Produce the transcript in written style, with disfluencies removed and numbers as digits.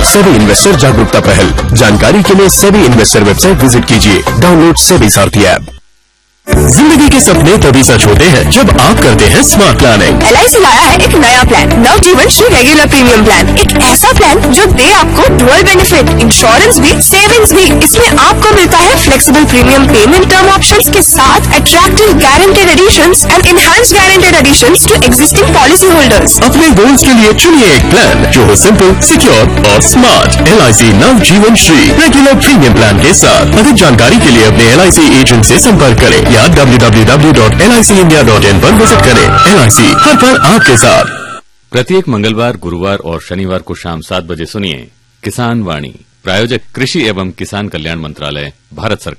SEBI investor जागरूकता पहल। जानकारी के लिए सेबी इन्वेस्टर वेबसाइट विजिट कीजिए। डाउनलोड सेबी सारथी ऐप। जिंदगी के सपने तभी सच होते हैं जब आप करते हैं स्मार्ट प्लानिंग। LIC लाया है एक नया प्लान, नवजीवन श्री रेगुलर प्रीमियम प्लान। एक ऐसा प्लान जो दे आपको डुअल बेनिफिट, इंश्योरेंस भी, सेविंग्स भी। इसमें आपको मिलता है flexible premium payment term options के साथ attractive guaranteed editions and enhanced guaranteed additions to existing policy holders. अपने गोल्स के लिए चुनिए एक प्लान जो हो सिंपल, सिक्योर और स्मार्ट। LIC नवजीवन श्री रेगुलर प्रीमियम प्लान के साथ। अधिक जानकारी के लिए अपने LIC एजेंट से संपर्क करें या www.licindia.in पर विजिट करें। LIC हर पल आपके साथ। प्रत्येक मंगलवार, गुरुवार और शनिवार को शाम 7 बजे सुनिए किसान वाणी। प्रायोजक कृषि एवं किसान कल्याण मंत्रालय, भारत सरकार।